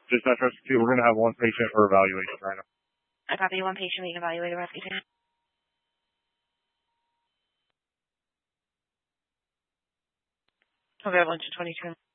Dispatch Rescue 2, we're going to have one patient for evaluation right now. I copy one patient being evaluated, rescue team. Available to 22.